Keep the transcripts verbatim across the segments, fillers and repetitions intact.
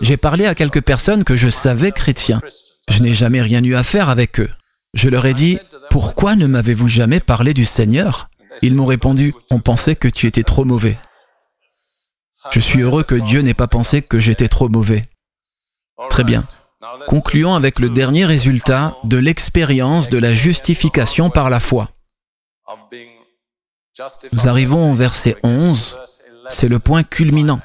j'ai parlé à quelques personnes que je savais chrétiens. Je n'ai jamais rien eu à faire avec eux. Je leur ai dit, « Pourquoi ne m'avez-vous jamais parlé du Seigneur ?» Ils m'ont répondu, « On pensait que tu étais trop mauvais. » Je suis heureux que Dieu n'ait pas pensé que j'étais trop mauvais. Très bien. Concluons avec le dernier résultat de l'expérience de la justification par la foi. Nous arrivons au verset onze, c'est le point culminant.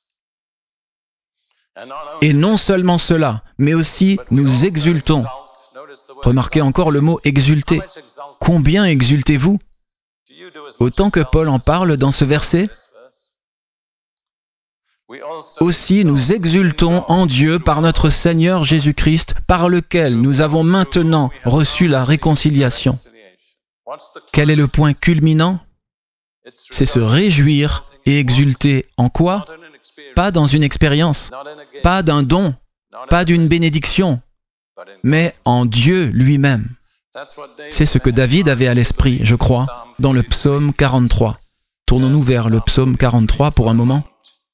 Et non seulement cela, mais aussi nous exultons. Remarquez encore le mot « exulter ». Combien exultez-vous? Autant que Paul en parle dans ce verset. Aussi nous exultons en Dieu par notre Seigneur Jésus-Christ, par lequel nous avons maintenant reçu la réconciliation. Quel est le point culminant? C'est se réjouir et exulter en quoi? Pas dans une expérience, pas d'un don, pas d'une bénédiction, mais en Dieu lui-même. C'est ce que David avait à l'esprit, je crois, dans le psaume quarante-trois. Tournons-nous vers le psaume quarante-trois pour un moment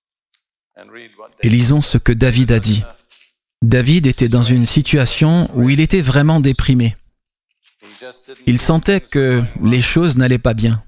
et lisons ce que David a dit. David était dans une situation où il était vraiment déprimé. Il sentait que les choses n'allaient pas bien.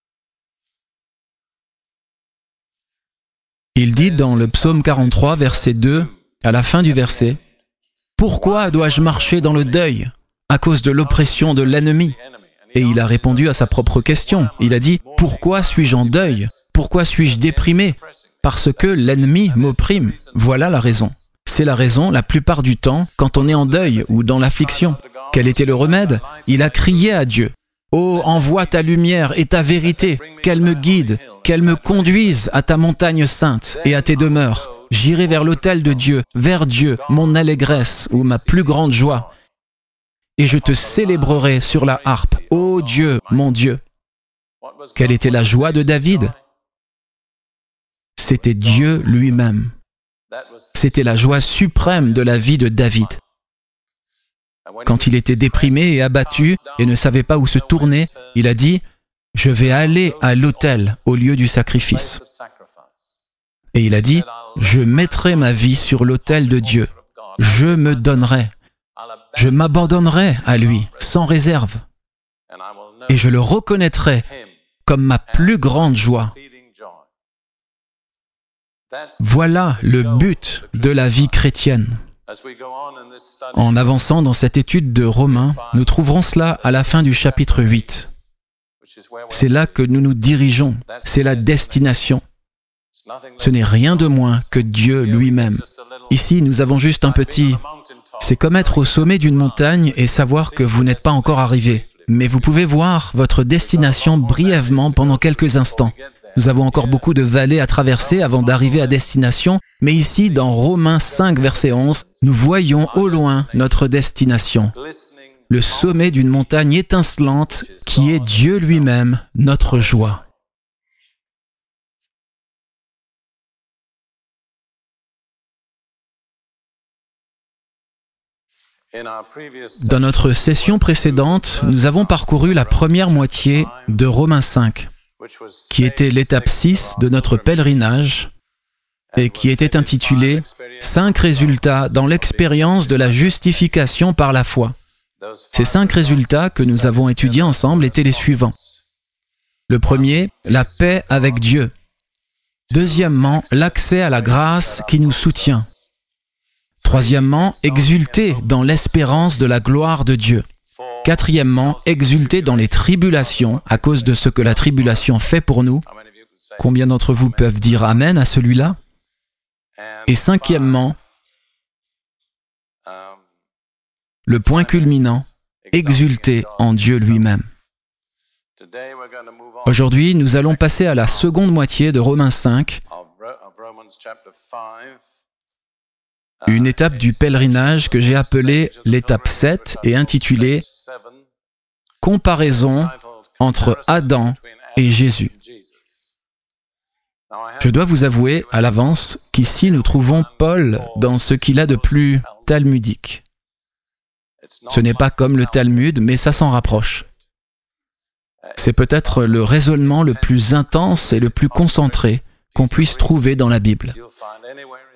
Il dit dans le psaume quarante-trois, verset deux, à la fin du verset, « Pourquoi dois-je marcher dans le deuil à cause de l'oppression de l'ennemi ?» Et il a répondu à sa propre question. Il a dit, « Pourquoi suis-je en deuil? Pourquoi suis-je déprimé? Parce que l'ennemi m'opprime. » Voilà la raison. C'est la raison la plupart du temps quand on est en deuil ou dans l'affliction. Quel était le remède? Il a crié à Dieu. « Oh, envoie ta lumière et ta vérité, qu'elle me guide, qu'elle me conduise à ta montagne sainte et à tes demeures. J'irai vers l'autel de Dieu, vers Dieu, mon allégresse ou ma plus grande joie. Et je te célébrerai sur la harpe. Ô Dieu, mon Dieu. » Quelle était la joie de David? C'était Dieu lui-même. C'était la joie suprême de la vie de David. Quand il était déprimé et abattu et ne savait pas où se tourner, il a dit « Je vais aller à l'autel au lieu du sacrifice. » Et il a dit « Je mettrai ma vie sur l'autel de Dieu. Je me donnerai. Je m'abandonnerai à lui sans réserve. Et je le reconnaîtrai comme ma plus grande joie. » Voilà le but de la vie chrétienne. En avançant dans cette étude de Romains, nous trouverons cela à la fin du chapitre huit. C'est là que nous nous dirigeons, c'est la destination. Ce n'est rien de moins que Dieu lui-même. Ici, nous avons juste un petit... C'est comme être au sommet d'une montagne et savoir que vous n'êtes pas encore arrivé. Mais vous pouvez voir votre destination brièvement pendant quelques instants. Nous avons encore beaucoup de vallées à traverser avant d'arriver à destination, mais ici, dans Romains cinq, verset onze, nous voyons au loin notre destination, le sommet d'une montagne étincelante qui est Dieu lui-même, notre joie. Dans notre session précédente, nous avons parcouru la première moitié de Romains cinq. Qui était l'étape six de notre pèlerinage et qui était intitulée « Cinq résultats dans l'expérience de la justification par la foi ». Ces cinq résultats que nous avons étudiés ensemble étaient les suivants. Le premier, la paix avec Dieu. Deuxièmement, l'accès à la grâce qui nous soutient. Troisièmement, exulter dans l'espérance de la gloire de Dieu. Quatrièmement, exulter dans les tribulations à cause de ce que la tribulation fait pour nous. Combien d'entre vous peuvent dire Amen à celui-là? Et cinquièmement, le point culminant, exulter en Dieu lui-même. Aujourd'hui, nous allons passer à la seconde moitié de Romains cinq, une étape du pèlerinage que j'ai appelée l'étape sept et intitulée « Comparaison entre Adam et Jésus ». Je dois vous avouer à l'avance qu'ici nous trouvons Paul dans ce qu'il a de plus talmudique. Ce n'est pas comme le Talmud, mais ça s'en rapproche. C'est peut-être le raisonnement le plus intense et le plus concentré qu'on puisse trouver dans la Bible.